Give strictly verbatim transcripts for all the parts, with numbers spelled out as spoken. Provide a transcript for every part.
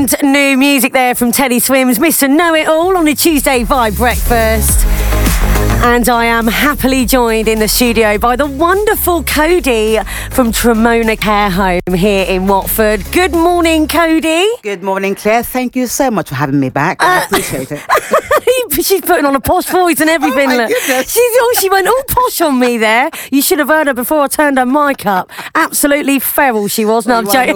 And new music there from Teddy Swims, Mister Know-It-All on a Tuesday Vibe Breakfast. And I am happily joined in the studio by the wonderful Cody from Tramona Care Home here in Watford. Good morning, Cody. Good morning, Claire. Thank you so much for having me back. I uh, appreciate it. She's putting on a posh voice and everything. Oh, my goodness. She's, oh, she went all posh on me there. You should have heard her before I turned her mic up. Absolutely feral she was. No, I'm joking.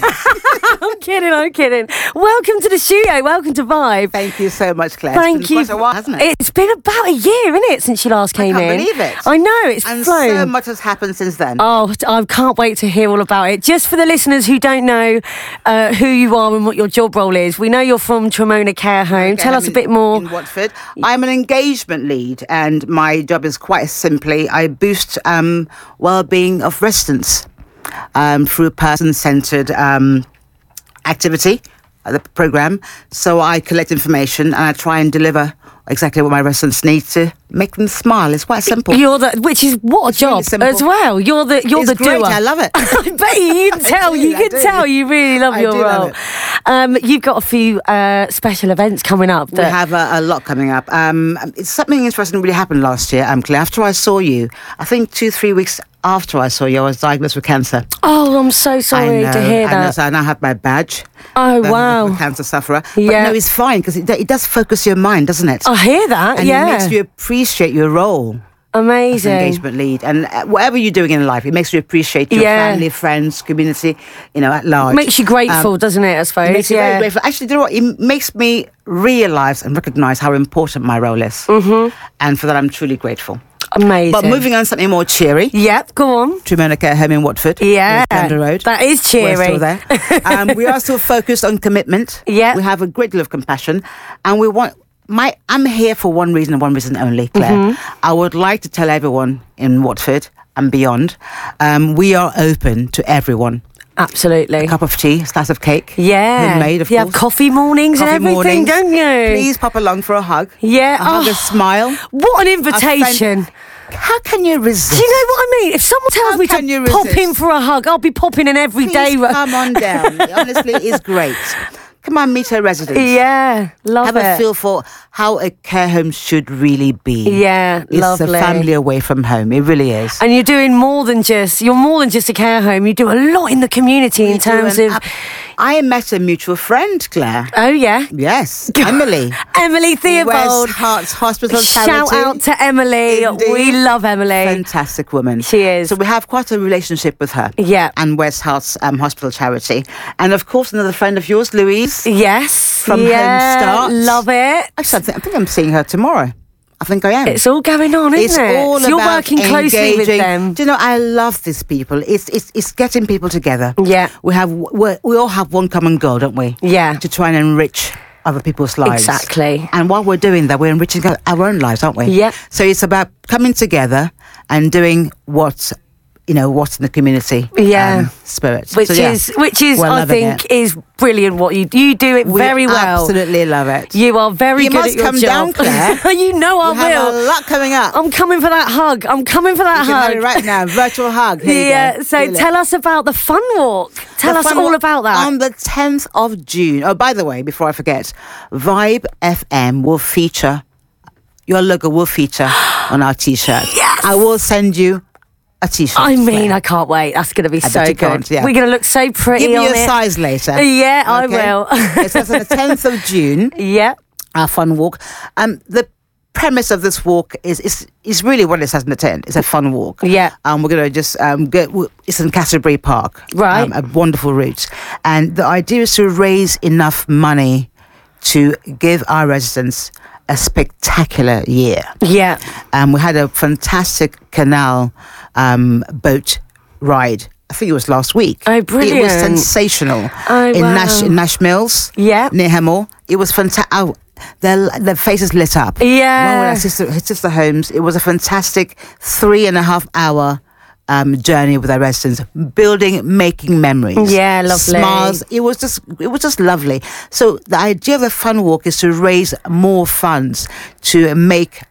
I'm kidding, I'm kidding. Welcome to the studio. Welcome to Vibe. Thank you so much, Claire. Thank it's been you. Quite a while, hasn't it? It's been about a year, isn't it, since you last came I can't in? believe it. I know, it's and flown. so much has happened since then. Oh, I can't wait to hear all about it. Just for the listeners who don't know uh, who you are and what your job role is, we know you're from Tramona Care Home. Okay, Tell I'm us a in, bit more. In Watford. I'm an engagement lead, and my job is quite simply, I boost um, well-being of residents um, through person-centred um, activity, uh, the programme. So I collect information and I try and deliver exactly what my residents need to make them smile. It's quite simple. You're the, which is what a It's job really as well. You're the you're it's the great. doer. I love it. I bet you, you can tell. do, you I can do. tell you really love I your do role. love it. Um, you've got a few uh, special events coming up. We That, have a, a lot coming up. Um, it's something interesting really happened last year, um, Claire. After I saw you, I think two, three weeks after I saw you, I was diagnosed with cancer. oh, I'm so sorry I know, to hear I know, that. so I now have my badge. Oh, um, wow. I'm a cancer sufferer. Yeah. But no, it's fine because it, it does focus your mind, doesn't it? I hear that. and yeah, it makes you appreciate your role as amazing. an engagement lead. And uh, whatever you're doing in life, it makes you appreciate your Yeah. family, friends, community, you know, at large. Makes you grateful, Um, doesn't it? I suppose. It makes you yeah. very grateful. Actually, do you know what? It makes me realise and recognise how important my role is. Mm-hmm. And for that, I'm truly grateful. Amazing. But moving on to something more cheery. Yep, go on. Tramona Care Home in Watford. Yeah, Gander Road. that is cheery. We're still there. um, we are still focused on commitment. Yeah. We have a great deal of compassion. And we want... My, I'm here for one reason and one reason only, Claire. Mm-hmm. I would like to tell everyone in Watford and beyond, um, we are open to everyone. Absolutely. A cup of tea, a slice of cake. Yeah. Homemade, of you course. have coffee mornings Coffee and everything, mornings. don't you? Please pop along for a hug. Yeah. A hug, Oh, a smile. what an invitation. How can you resist? Do you know what I mean? If someone tells How me can to you pop resist? in for a hug, I'll be popping in every Please day. come on down. Honestly, it's great. Come on, meet our residents. Yeah, love Have it. a feel for how a care home should really be. Yeah, it's lovely. a family away from home. It really is. And you're doing more than just, you're more than just a care home. You do a lot in the community in We do, terms and of... I met a mutual friend, Claire. Oh, yeah. Yes, Emily. Emily Theobald. West Hearts Hospital Shout Charity. out to Emily. Indeed. We love Emily. Fantastic woman. She is. So we have quite a relationship with her. Yeah. And West Hearts um, Hospital Charity. And of course, another friend of yours, Louise. Yes. From yeah, Home Start. Love it. Actually, I think, I think I'm seeing her tomorrow. I think I am. It's all going on, isn't It's it? all So you're about working closely with engaging. them. Do you know, I love these people. It's it's it's getting people together. Yeah. We have we we all have one common goal, don't we? Yeah. To try and enrich other people's lives. Exactly. And while we're doing that, we're enriching our our own lives, aren't we? Yeah. So it's about coming together and doing what, you know, what's in the community. Yeah. Um, spirit. Which So, yeah, is, which is, we're I loving think, it. is brilliant. What you you do it We very well. absolutely love it. You are very You good must at your come job. down, Claire. You know I We have will. a lot coming up. I'm coming for that hug. I'm coming for that You can have hug. it right now. Virtual hug. Here you Yeah. go. So Feel it. tell us about the fun walk. Tell The us fun all walk about that. On the tenth of June. Oh, by the way, before I forget, Vibe F M will feature, your logo will feature on our T-shirt. Yes! I will send you a T-shirt. I mean, I can't wait. That's going to be I so bet you good. can't, yeah. We're going to look so pretty Give me on your it. size later. Yeah, I Okay? will. It says on the tenth of June, Yeah. our fun walk. Um, the premise of this walk is is is really what it says in the tent. It's a fun walk. Yeah. Um, we're gonna just um go. It's in Castleberry Park. Right. Um, a wonderful route, and the idea is to raise enough money to give our residents a spectacular year. Yeah. Um, we had a fantastic canal um boat ride. I think it was last week. Oh, It was brilliant. sensational. Oh, in wow. Nash in Nash Mills. Yeah. Near Hemel. It was fantastic. Oh, their their faces lit up. Yeah. Along with our sister, his sister homes. It was a fantastic three and a half hour um, journey with our residents, building, making memories. Yeah, lovely. Smiles. It was just it was just lovely. So the idea of the fun walk is to raise more funds to make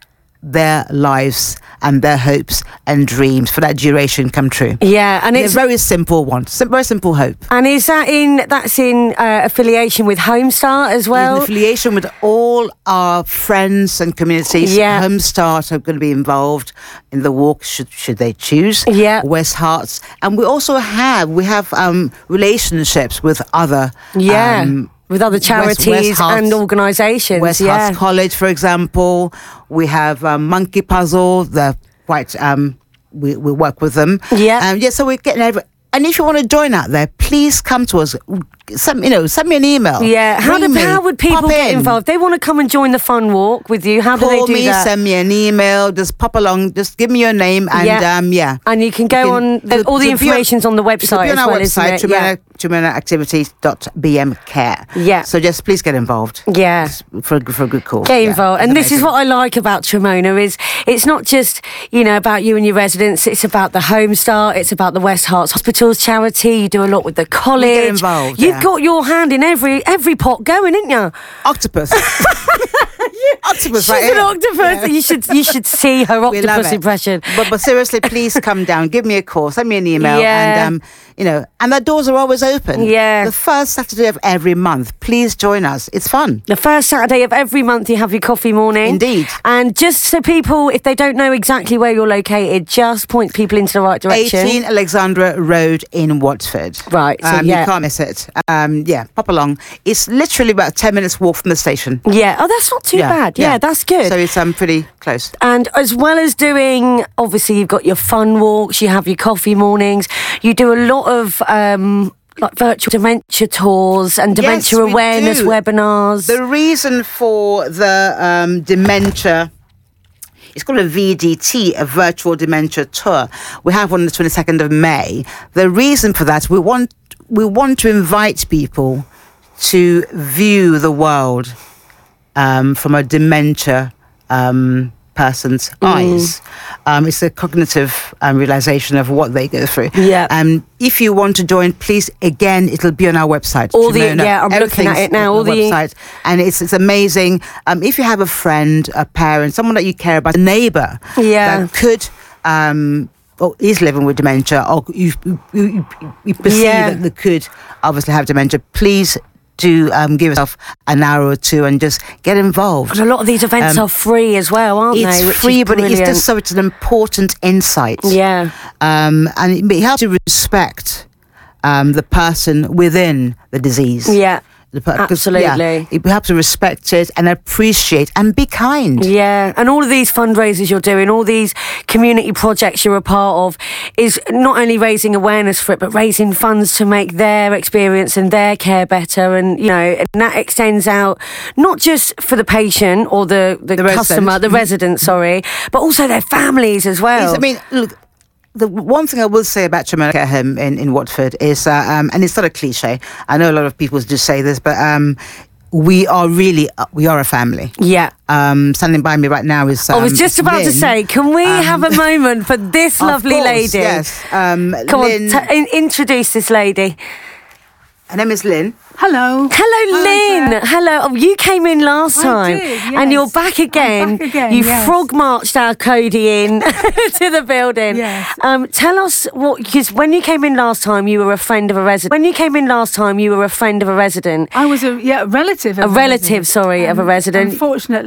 their lives and their hopes and dreams for that duration come true. Yeah, and It's it's a very simple one, Sim- very simple hope. and is that in that's in uh, affiliation with Homestart as In well? affiliation with all our friends and communities, Yeah. Homestart are going to be involved in the walk should should they choose. Yeah. West Herts, and we also have we have um, relationships with other Yeah. um, with other West- charities West Herts- and organisations. West yeah. Herts College, for example. We have um, Monkey Puzzle. They're quite. Um, we we work with them. Yeah. Um, yeah. So we're getting every. And if you want to join out there, please come to us. Send, you know, send me an email. Yeah, how, Ring do, me, how would people pop get in. involved? They want to come and join the fun walk with you. How do Call they do me, that? send me an email, just pop along, just give me your name, and Yeah. um, yeah. And you can go You on, can- the, to- all the to be on- information's on the It'll website be on as our well, website, isn't it? Yeah. Tremona activities dot b m care. Yeah. So just please get involved. Yeah. For a, for a good cause. Get Yeah, involved. it's And this is amazing. what I like about Tremona is it's not just, you know, about you and your residents, it's about the Homestart, it's about the West Herts Hospitals charity, you do a lot with the college. involved, You've yeah. got your hand in every every pot going, ain't you? Octopus. Octopus, She's right an here. octopus. You should you should see her We love octopus it. impression. But but seriously, please come down, give me a call, send me an email, Yeah. and um, you know, and the doors are always open. Yeah. The first Saturday of every month. Please join us. It's fun. The first Saturday of every month, you have your coffee morning. Indeed. And just so people, if they don't know exactly where you're located, just point people into the right direction. eighteen Alexandra Road in Watford. Right, so um, yeah. You can't miss it. Um, yeah, pop along. It's literally about ten minutes walk from the station. Yeah. Oh, that's not too bad. Yeah, that's good. So it's um pretty close. And as well as doing, obviously, you've got your fun walks, you have your coffee mornings, you do a lot of um, like virtual dementia tours and dementia Yes, we awareness do. webinars. The reason for the um, dementia, it's called a V D T, a virtual dementia tour. We have one on the twenty-second of May. The reason for that, we want we want to invite people to view the world um, from a dementia um, person's eyes. Um, it's a cognitive um, realization of what they go through. Yeah. Um, if you want to join, please, again, it'll be on our website. All the- Tremona. yeah, I'm looking at Everything's it now, on all the the- website, and it's it's amazing. Um, if you have a friend, a parent, someone that you care about, a neighbour Yeah. that could um, or is living with dementia, or you you, you, you perceive Yeah. that they could obviously have dementia, please do um, give yourself an hour or two and just get involved. And a lot of these events Um, are free as well, aren't It's they? Which free, is but it's brilliant. just so it's an important insight. Yeah. Um, and it, but you have to respect um, the person within the disease. Yeah. The per- 'cause, Absolutely. Yeah, you have to respect it and appreciate and be kind. Yeah, and all of these fundraisers you're doing, all these community projects you're a part of, is not only raising awareness for it, but raising funds to make their experience and their care better. And, you know, and that extends out not just for the patient or the, the, The customer, resident. the resident, sorry, but also their families as well. It's- I mean, look, the one thing I will say about Tremona Care Home in, in Watford is, uh, um, and it's not a cliche, I know a lot of people just say this, but um, we are really, uh, we are a family. yeah. Um, standing by me right now is um, I was just about to Lynn. say, can we Um, have a moment for this Of lovely course, lady? Yes. Um, Come Lynn, on, t- in- introduce this lady. her name is Lynn. Hello. Hello, Lynn. Claire. Hello. Oh, you came in last I time, did, and you're yes. back I'm again. back again, you yes. frog marched our Cody in to the building. Yes. Um, tell us what, because when you came in last time, you were a friend of a resident. When you came in last time, you were a friend of a resident. I was a yeah a relative. Of A relative, sorry, of a Um, resident. Unfortunately.